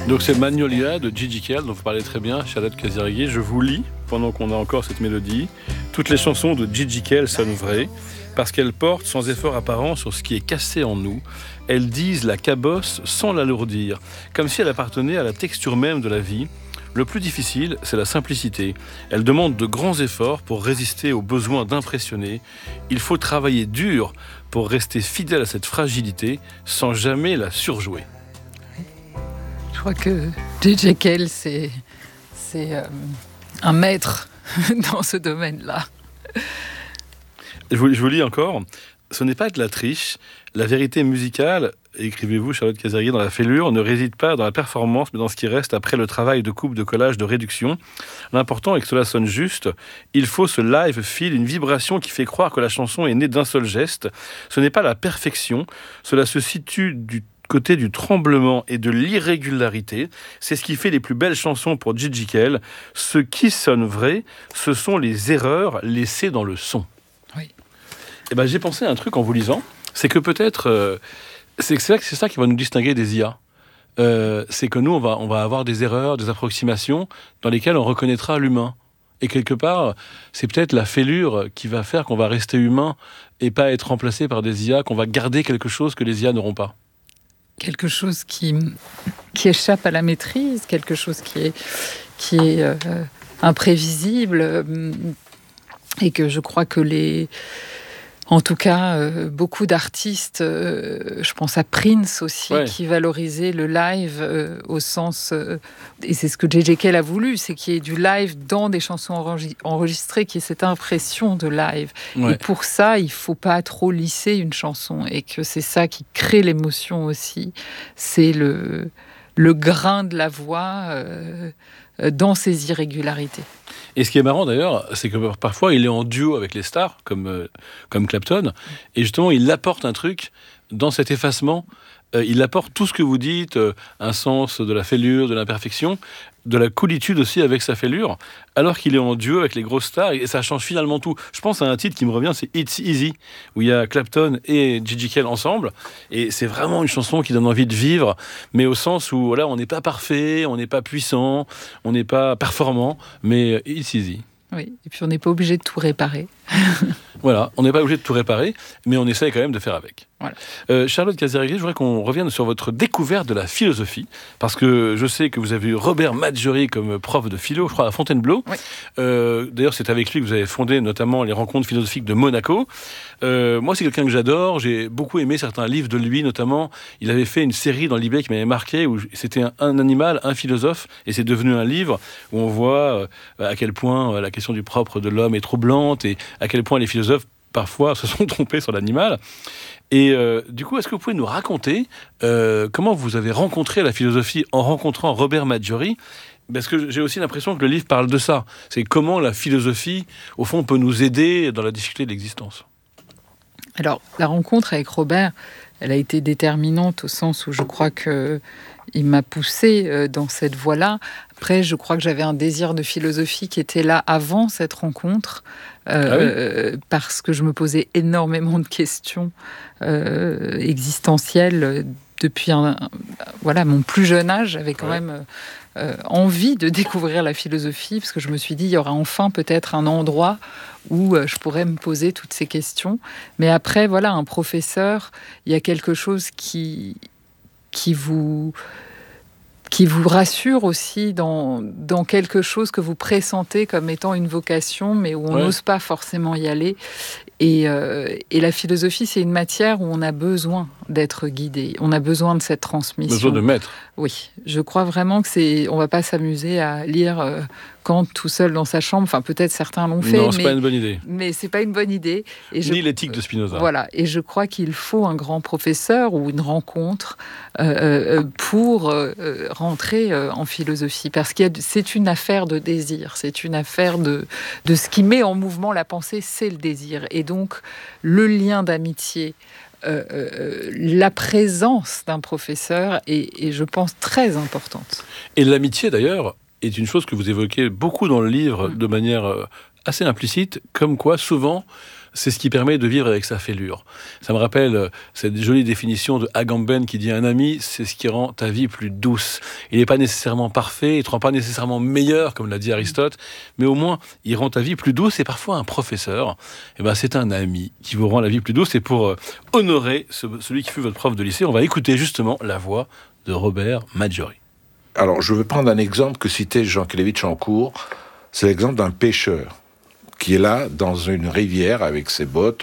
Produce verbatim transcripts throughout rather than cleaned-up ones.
Donc c'est Magnolia de Gigi Kell, dont vous parlez très bien, Charlotte Casiraghi. Je vous lis, pendant qu'on a encore cette mélodie. Toutes les chansons de Gigi Kell sonnent vraies, parce qu'elles portent sans effort apparent sur ce qui est cassé en nous. Elles disent la cabosse sans l'alourdir, comme si elle appartenait à la texture même de la vie. Le plus difficile, c'est la simplicité. Elle demande de grands efforts pour résister au besoin d'impressionner. Il faut travailler dur pour rester fidèle à cette fragilité, sans jamais la surjouer. Je crois que Gigi Kell, c'est, c'est euh, un maître dans ce domaine-là. Je vous, je vous lis encore. Ce n'est pas de la triche. La vérité musicale, écrivez-vous Charlotte Casiraghi, dans la fêlure, ne réside pas dans la performance, mais dans ce qui reste après le travail de coupe, de collage, de réduction. L'important est que cela sonne juste. Il faut ce live feel, une vibration qui fait croire que la chanson est née d'un seul geste. Ce n'est pas la perfection. Cela se situe du côté du tremblement et de l'irrégularité. C'est ce qui fait les plus belles chansons pour Gigi Kell. Ce qui sonne vrai, ce sont les erreurs laissées dans le son. Oui. Et ben, j'ai pensé à un truc en vous lisant, c'est que peut-être, euh, c'est, c'est, c'est ça qui va nous distinguer des I A. Euh, c'est que nous, on va, on va avoir des erreurs, des approximations dans lesquelles on reconnaîtra l'humain. Et quelque part, c'est peut-être la fêlure qui va faire qu'on va rester humain et pas être remplacé par des I A, qu'on va garder quelque chose que les I A n'auront pas. Quelque chose qui, qui échappe à la maîtrise, quelque chose qui est, qui est euh, imprévisible, euh, et que je crois que les... En tout cas, euh, beaucoup d'artistes, euh, je pense à Prince aussi, ouais. qui valorisait le live euh, au sens... Euh, et c'est ce que Gigi Kell a voulu, c'est qu'il y ait du live dans des chansons enregis- enregistrées, qu'il y ait cette impression de live. Ouais. Et pour ça, il ne faut pas trop lisser une chanson, et que c'est ça qui crée l'émotion aussi. C'est le, le grain de la voix euh, dans ses irrégularités. Et ce qui est marrant d'ailleurs, c'est que parfois il est en duo avec les stars, comme, euh, comme Clapton, et justement il apporte un truc dans cet effacement, euh, il apporte tout ce que vous dites, euh, un sens de la fêlure, de l'imperfection, de la coolitude aussi avec sa fêlure, alors qu'il est en duo avec les grosses stars, et ça change finalement tout. Je pense à un titre qui me revient, c'est It's Easy, où il y a Clapton et Gigi Kell ensemble, et c'est vraiment une chanson qui donne envie de vivre, mais au sens où voilà, on n'est pas parfait, on n'est pas puissant, on n'est pas performant, mais It's Easy. Oui, et puis on n'est pas obligé de tout réparer. Voilà, on n'est pas obligé de tout réparer, mais on essaye quand même de faire avec. Voilà. Euh, Charlotte Casiraghi, je voudrais qu'on revienne sur votre découverte de la philosophie, parce que je sais que vous avez eu Robert Maggiori comme prof de philo, je crois, à Fontainebleau. Oui. Euh, d'ailleurs, c'est avec lui que vous avez fondé notamment les rencontres philosophiques de Monaco. Euh, moi, c'est quelqu'un que j'adore. J'ai beaucoup aimé certains livres de lui, notamment. Il avait fait une série dans l'E B qui m'avait marqué, où c'était un, un animal, un philosophe, et c'est devenu un livre où on voit euh, à quel point euh, la question du propre de l'homme est troublante, et à quel point les philosophes, parfois, se sont trompés sur l'animal. Et euh, du coup, est-ce que vous pouvez nous raconter euh, comment vous avez rencontré la philosophie en rencontrant Robert Maggiori ? Parce que j'ai aussi l'impression que le livre parle de ça. C'est comment la philosophie, au fond, peut nous aider dans la difficulté de l'existence. Alors, la rencontre avec Robert, elle a été déterminante au sens où je crois que il m'a poussée dans cette voie-là. Après, je crois que j'avais un désir de philosophie qui était là avant cette rencontre, euh, ah oui. parce que je me posais énormément de questions euh, existentielles depuis un, un, voilà, mon plus jeune âge. J'avais quand ouais. même euh, envie de découvrir la philosophie, parce que je me suis dit, il y aura enfin peut-être un endroit où je pourrais me poser toutes ces questions. Mais après, voilà, un professeur, il y a quelque chose qui... qui vous, qui vous rassure aussi dans, dans quelque chose que vous pressentez comme étant une vocation, mais où on ouais. n'ose pas forcément y aller. Et, euh, et la philosophie, c'est une matière où on a besoin d'être guidé. On a besoin de cette transmission. Besoin de maître. Oui, je crois vraiment que c'est... On ne va pas s'amuser à lire euh, Kant tout seul dans sa chambre. Enfin, peut-être certains l'ont fait. Non, c'est mais, pas une bonne idée. Mais c'est pas une bonne idée. Et Ni je, l'éthique de Spinoza. Voilà. Et je crois qu'il faut un grand professeur ou une rencontre euh, euh, pour euh, rentrer euh, en philosophie. Parce que c'est une affaire de désir. C'est une affaire de, de ce qui met en mouvement la pensée, c'est le désir. Et donc, le lien d'amitié, euh, euh, la présence d'un professeur est, est, je pense, très importante. Et l'amitié, d'ailleurs, est une chose que vous évoquez beaucoup dans le livre, mmh. de manière assez implicite, comme quoi, souvent, c'est ce qui permet de vivre avec sa fêlure. Ça me rappelle cette jolie définition de Agamben qui dit « Un ami, c'est ce qui rend ta vie plus douce. Il n'est pas nécessairement parfait, il ne te rend pas nécessairement meilleur, comme l'a dit Aristote, mais au moins, il rend ta vie plus douce. Et parfois, un professeur, eh ben, c'est un ami qui vous rend la vie plus douce. Et pour euh, honorer ce, celui qui fut votre prof de lycée, on va écouter justement la voix de Robert Maggiori. Alors, je vais prendre un exemple que citait Jean Kelevitch en cours. C'est l'exemple d'un pêcheur qui est là dans une rivière avec ses bottes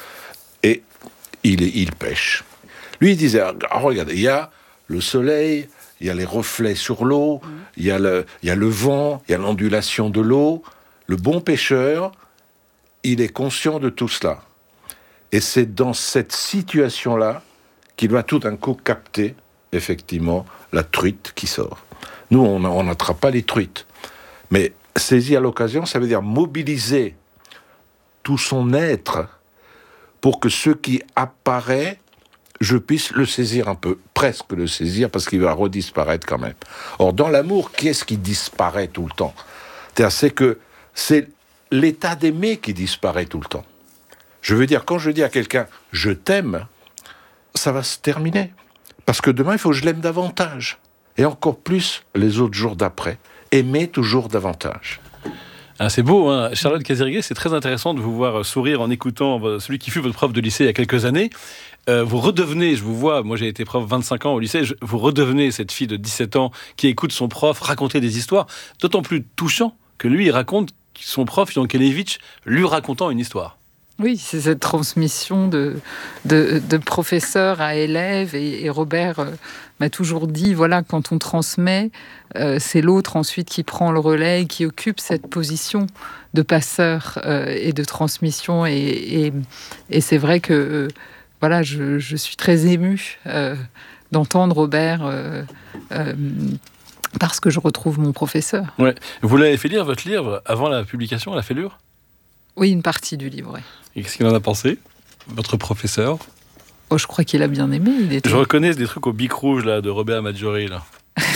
et il, il pêche. Lui, il disait, oh, regardez, il y a le soleil, il y a les reflets sur l'eau, mmh. il y a le, il y a le vent, il y a l'ondulation de l'eau. Le bon pêcheur, il est conscient de tout cela. Et c'est dans cette situation-là qu'il va tout d'un coup capter, effectivement, la truite qui sort. Nous, on n'attrape pas les truites. Mais saisir l'occasion, ça veut dire mobiliser tout son être pour que ce qui apparaît, je puisse le saisir un peu, presque le saisir, parce qu'il va redisparaître quand même. Or, dans l'amour, qu'est-ce qui disparaît tout le temps ? C'est que c'est l'état d'aimer qui disparaît tout le temps. Je veux dire, quand je dis à quelqu'un « je t'aime », ça va se terminer. Parce que demain, il faut que je l'aime davantage. Et encore plus les autres jours d'après. Aimer toujours davantage. Ah, c'est beau, hein. Charlotte Casiriguet, c'est très intéressant de vous voir sourire en écoutant celui qui fut votre prof de lycée il y a quelques années. Euh, vous redevenez, je vous vois, moi j'ai été prof vingt-cinq ans au lycée, je, vous redevenez cette fille de dix-sept ans qui écoute son prof raconter des histoires, d'autant plus touchant que lui, il raconte son prof, Jean Kelevitch, lui racontant une histoire. Oui, c'est cette transmission de, de, de professeur à élève. Et, et Robert euh, m'a toujours dit, voilà, quand on transmet, euh, c'est l'autre ensuite qui prend le relais et qui occupe cette position de passeur euh, et de transmission. Et, et, et c'est vrai que euh, voilà, je, je suis très émue euh, d'entendre Robert euh, euh, parce que je retrouve mon professeur. Ouais. Vous l'avez fait lire, votre livre, avant la publication, à la Fêlure ? Oui, une partie du livre, oui. Et qu'est-ce qu'il en a pensé, votre professeur ? Oh, je crois qu'il a bien aimé. Il était... Je reconnais des trucs au bic rouge là, de Robert Maggiori. Là.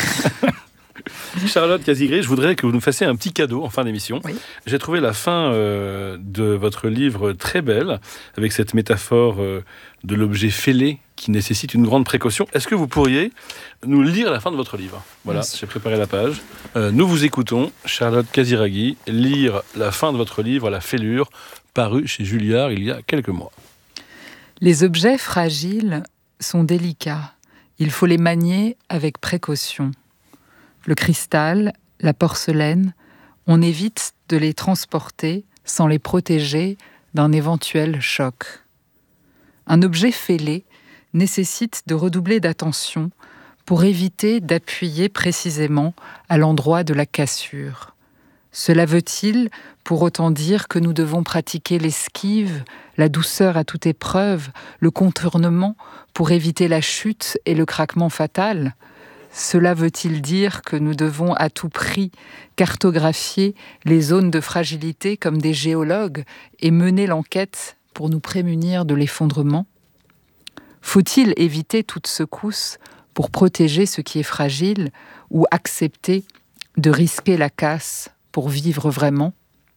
Charlotte Casiriguet, je voudrais que vous nous fassiez un petit cadeau en fin d'émission. Oui. J'ai trouvé la fin euh, de votre livre très belle, avec cette métaphore euh, de l'objet fêlé qui nécessite une grande précaution. Est-ce que vous pourriez nous lire la fin de votre livre ? Voilà, j'ai préparé la page. Euh, nous vous écoutons, Charlotte Casiriguet, lire la fin de votre livre, La Fêlure, paru chez Julliard il y a quelques mois. Les objets fragiles sont délicats. Il faut les manier avec précaution. Le cristal, la porcelaine, on évite de les transporter sans les protéger d'un éventuel choc. Un objet fêlé nécessite de redoubler d'attention pour éviter d'appuyer précisément à l'endroit de la cassure. Cela veut-il pour autant dire que nous devons pratiquer l'esquive, la douceur à toute épreuve, le contournement pour éviter la chute et le craquement fatal ? Cela veut-il dire que nous devons à tout prix cartographier les zones de fragilité comme des géologues et mener l'enquête pour nous prémunir de l'effondrement ? Faut-il éviter toute secousse pour protéger ce qui est fragile ou accepter de risquer la casse pour vivre vraiment ?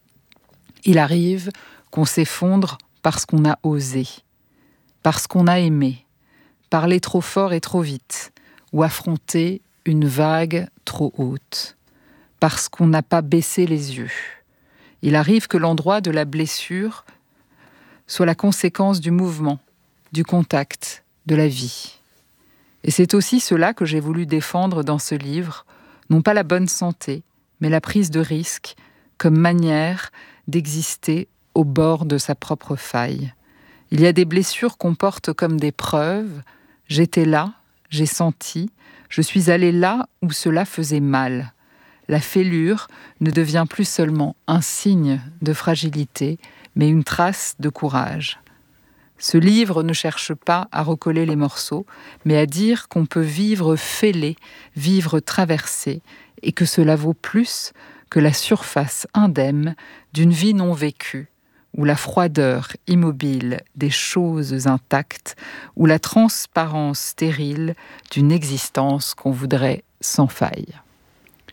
Il arrive qu'on s'effondre parce qu'on a osé, parce qu'on a aimé, parler trop fort et trop vite, ou affronter une vague trop haute, parce qu'on n'a pas baissé les yeux. Il arrive que l'endroit de la blessure soit la conséquence du mouvement, du contact, de la vie. Et c'est aussi cela que j'ai voulu défendre dans ce livre, non pas la bonne santé, mais la prise de risque comme manière d'exister au bord de sa propre faille. Il y a des blessures qu'on porte comme des preuves. J'étais là, j'ai senti, je suis allé là où cela faisait mal. La fêlure ne devient plus seulement un signe de fragilité, mais une trace de courage. Ce livre ne cherche pas à recoller les morceaux, mais à dire qu'on peut vivre fêlé, vivre traversé, et que cela vaut plus que la surface indemne d'une vie non vécue, ou la froideur immobile des choses intactes, ou la transparence stérile d'une existence qu'on voudrait sans faille.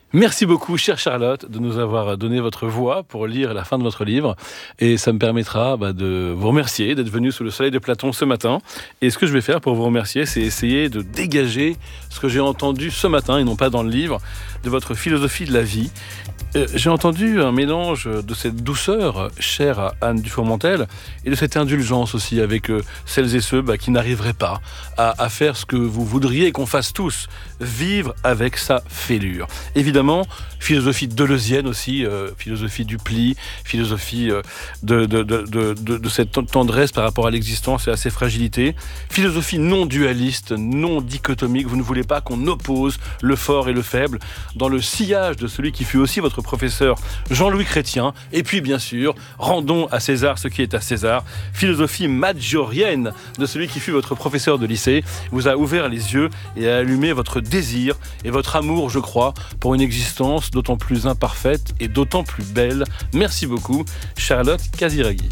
Merci beaucoup, chère Charlotte, de nous avoir donné votre voix pour lire la fin de votre livre. Et ça me permettra bah, de vous remercier d'être venu sous le soleil de Platon ce matin. Et ce que je vais faire pour vous remercier, c'est essayer de dégager ce que j'ai entendu ce matin, et non pas dans le livre, de votre philosophie de la vie. Euh, j'ai entendu un mélange de cette douceur chère à Anne Dufourmentel et de cette indulgence aussi avec euh, celles et ceux bah, qui n'arriveraient pas à, à faire ce que vous voudriez qu'on fasse tous, vivre avec sa fêlure. Évidemment, philosophie deleuzienne aussi, euh, philosophie du pli, philosophie euh, de, de, de, de, de, de cette tendresse par rapport à l'existence et à ses fragilités, philosophie non dualiste, non dichotomique. Vous ne voulez pas qu'on oppose le fort et le faible dans le sillage de celui qui fut aussi votre professeur Jean-Louis Chrétien. Et puis bien sûr, rendons à César ce qui est à César, philosophie maggiorienne de celui qui fut votre professeur de lycée, vous a ouvert les yeux et a allumé votre désir et votre amour, je crois, pour une existence d'autant plus imparfaite et d'autant plus belle. Merci beaucoup, Charlotte Casiraghi.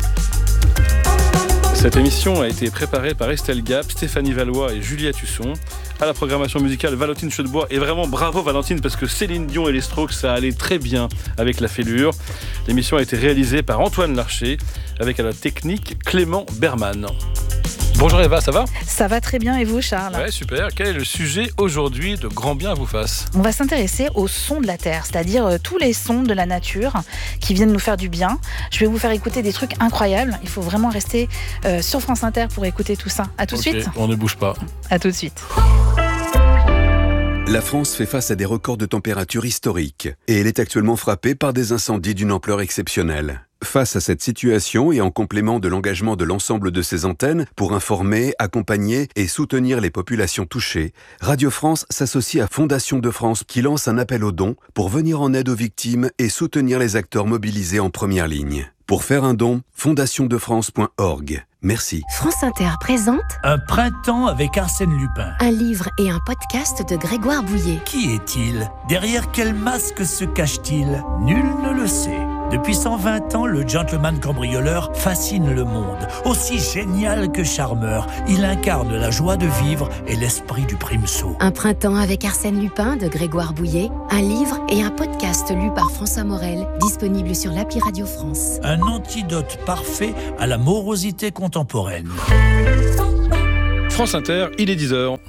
Cette émission a été préparée par Estelle Gap, Stéphanie Valois et Julia Tusson. À la programmation musicale, Valentine Chedebois. Et vraiment bravo Valentine, parce que Céline Dion et les Strokes, ça allait très bien avec la fêlure. L'émission a été réalisée par Antoine Larcher, avec à la technique Clément Berman. Bonjour Eva, ça va ? Ça va très bien, et vous Charles ? Ouais, super. Quel est le sujet aujourd'hui de Grand Bien vous fasse ? On va s'intéresser aux sons de la Terre, c'est-à-dire euh, tous les sons de la nature qui viennent nous faire du bien. Je vais vous faire écouter des trucs incroyables. Il faut vraiment rester euh, sur France Inter pour écouter tout ça. À tout de okay, suite. On ne bouge pas. À tout de suite. La France fait face à des records de température historiques et elle est actuellement frappée par des incendies d'une ampleur exceptionnelle. Face à cette situation et en complément de l'engagement de l'ensemble de ses antennes pour informer, accompagner et soutenir les populations touchées, Radio France s'associe à Fondation de France qui lance un appel aux dons pour venir en aide aux victimes et soutenir les acteurs mobilisés en première ligne. Pour faire un don, fondation de france point org. Merci. France Inter présente Un printemps avec Arsène Lupin. Un livre et un podcast de Grégoire Bouillet. Qui est-il ? Derrière quel masque se cache-t-il ? Nul ne le sait. Depuis cent vingt ans, le gentleman cambrioleur fascine le monde. Aussi génial que charmeur, il incarne la joie de vivre et l'esprit du primesaut. Un printemps avec Arsène Lupin de Grégoire Bouillet. Un livre et un podcast lu par François Morel, disponible sur l'appli Radio France. Un antidote parfait à la morosité contemporaine. France Inter, il est dix heures.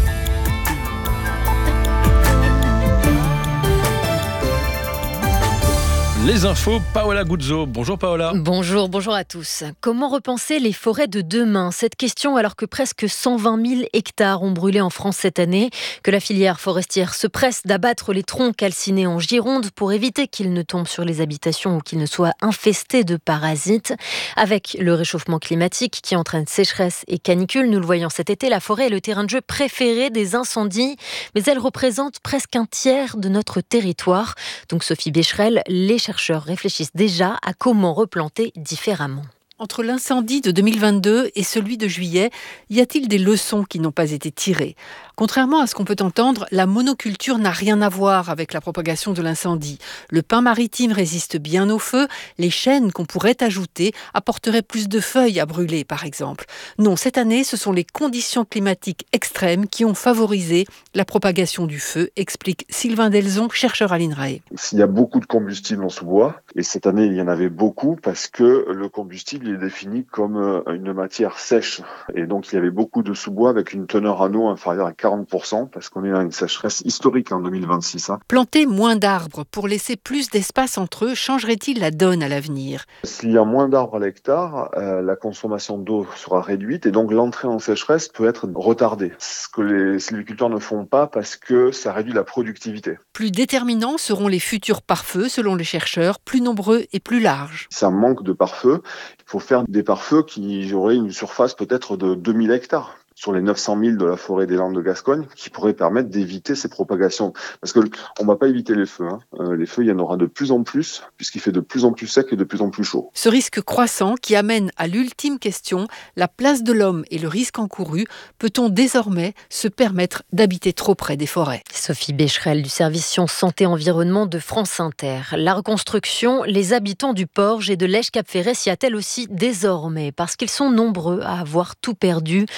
Les infos, Paola Guzzo. Bonjour Paola. Bonjour, bonjour à tous. Comment repenser les forêts de demain ? Cette question alors que presque cent vingt mille hectares ont brûlé en France cette année, que la filière forestière se presse d'abattre les troncs calcinés en Gironde pour éviter qu'ils ne tombent sur les habitations ou qu'ils ne soient infestés de parasites. Avec le réchauffement climatique qui entraîne sécheresse et canicule, nous le voyons cet été, la forêt est le terrain de jeu préféré des incendies, mais elle représente presque un tiers de notre territoire. Donc Sophie Becherel, les chercheurs réfléchissent déjà à comment replanter différemment. Entre l'incendie de deux mille vingt-deux et celui de juillet, y a-t-il des leçons qui n'ont pas été tirées ? Contrairement à ce qu'on peut entendre, la monoculture n'a rien à voir avec la propagation de l'incendie. Le pin maritime résiste bien au feu, les chênes qu'on pourrait ajouter apporteraient plus de feuilles à brûler, par exemple. Non, cette année, ce sont les conditions climatiques extrêmes qui ont favorisé la propagation du feu, explique Sylvain Delzon, chercheur à l'INRAE. Il y a beaucoup de combustible en sous-bois, et cette année, il y en avait beaucoup parce que le combustible il est défini comme une matière sèche. Et donc, il y avait beaucoup de sous-bois avec une teneur en eau inférieure à quarante pour cent, parce qu'on est à une sécheresse historique en deux mille vingt-six. Hein. Planter moins d'arbres pour laisser plus d'espace entre eux changerait-il la donne à l'avenir ? S'il y a moins d'arbres à l'hectare, euh, la consommation d'eau sera réduite et donc l'entrée en sécheresse peut être retardée. Ce que les sylviculteurs ne font pas parce que ça réduit la productivité. Plus déterminants seront les futurs pare-feux, selon les chercheurs, plus nombreux et plus larges. Ça manque de pare-feux. Il faut faire des pare-feux qui auraient une surface peut-être de deux mille hectares. Sur les neuf cent mille de la forêt des Landes de Gascogne, qui pourraient permettre d'éviter ces propagations. Parce que on va pas éviter les feux. Hein. Euh, les feux, il y en aura de plus en plus, puisqu'il fait de plus en plus sec et de plus en plus chaud. Ce risque croissant qui amène à l'ultime question, la place de l'homme et le risque encouru, peut-on désormais se permettre d'habiter trop près des forêts ? Sophie Becherel du service Sciences Santé Environnement de France Inter. La reconstruction, les habitants du Porge et de l'Esch-Cap-Ferret s'y attellent aussi désormais, parce qu'ils sont nombreux à avoir tout perdu. Plus de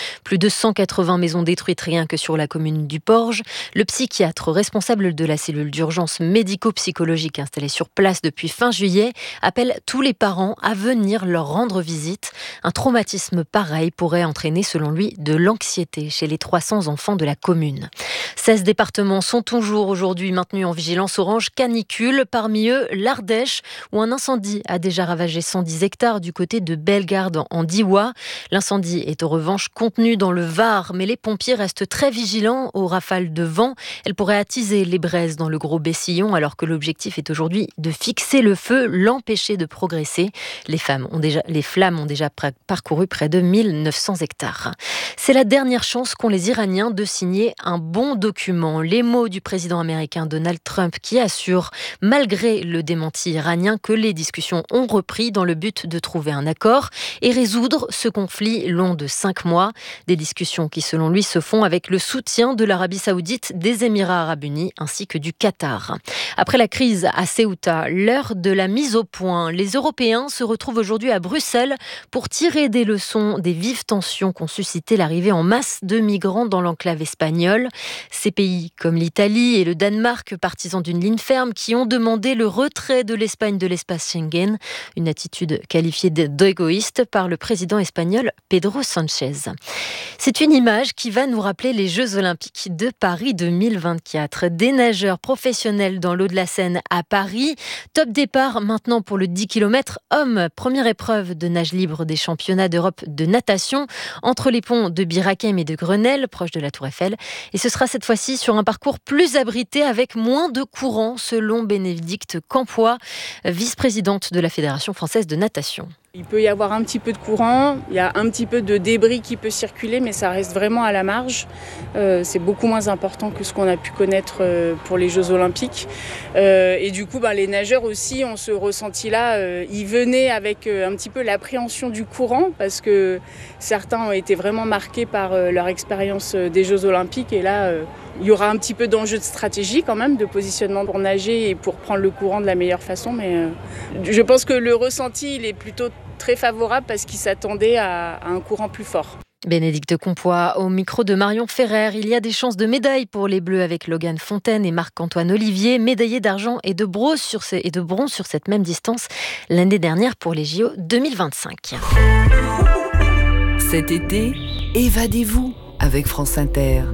de cent quatre-vingts maisons détruites rien que sur la commune du Porge. Le psychiatre responsable de la cellule d'urgence médico-psychologique installée sur place depuis fin juillet appelle tous les parents à venir leur rendre visite. Un traumatisme pareil pourrait entraîner, selon lui, de l'anxiété chez les trois cents enfants de la commune. seize départements sont toujours aujourd'hui maintenus en vigilance orange canicule. Parmi eux, l'Ardèche, où un incendie a déjà ravagé cent dix hectares du côté de Bellegarde en Diois. L'incendie est en revanche contenu dans le Var, mais les pompiers restent très vigilants aux rafales de vent. Elles pourraient attiser les braises dans le Gros Bessillon, alors que l'objectif est aujourd'hui de fixer le feu, l'empêcher de progresser. Les, femmes ont déjà, les flammes ont déjà parcouru près de mille neuf cents hectares. C'est la dernière chance qu'ont les Iraniens de signer un bon document. Les mots du président américain Donald Trump qui assure, malgré le démenti iranien, que les discussions ont repris dans le but de trouver un accord et résoudre ce conflit long de cinq mois. Des discussions qui, selon lui, se font avec le soutien de l'Arabie Saoudite, des Émirats Arabes Unis ainsi que du Qatar. Après la crise à Ceuta, l'heure de la mise au point. Les Européens se retrouvent aujourd'hui à Bruxelles pour tirer des leçons des vives tensions qu'ont suscité l'arrivée en masse de migrants dans l'enclave espagnole. Ces pays comme l'Italie et le Danemark, partisans d'une ligne ferme, qui ont demandé le retrait de l'Espagne de l'espace Schengen, une attitude qualifiée d'égoïste par le président espagnol Pedro Sánchez. C'est une image qui va nous rappeler les Jeux Olympiques de Paris deux mille vingt-quatre. Des nageurs professionnels dans l'eau de la Seine à Paris. Top départ maintenant pour le dix kilomètres hommes. Première épreuve de nage libre des championnats d'Europe de natation entre les ponts de Bir Hakeim et de Grenelle, proche de la Tour Eiffel. Et ce sera cette fois-ci sur un parcours plus abrité avec moins de courant, selon Bénédicte Campois, vice-présidente de la Fédération française de natation. Il peut y avoir un petit peu de courant, il y a un petit peu de débris qui peut circuler, mais ça reste vraiment à la marge. Euh, c'est beaucoup moins important que ce qu'on a pu connaître euh, pour les Jeux Olympiques. Euh, et du coup, bah, les nageurs aussi ont ce ressenti-là. Euh, ils venaient avec euh, un petit peu l'appréhension du courant, parce que certains ont été vraiment marqués par euh, leur expérience euh, des Jeux Olympiques. Et là, euh, il y aura un petit peu d'enjeu de stratégie quand même, de positionnement pour nager et pour prendre le courant de la meilleure façon. Mais euh, je pense que le ressenti, il est plutôt très favorable parce qu'ils s'attendaient à, à un courant plus fort. Bénédicte Campois au micro de Marion Ferrer. Il y a des chances de médailles pour les Bleus avec Logan Fontaine et Marc-Antoine Olivier, médaillés d'argent et de bronze sur, ces, et de bronze sur cette même distance l'année dernière pour les J O deux mille vingt-cinq. Cet été, évadez-vous avec France Inter.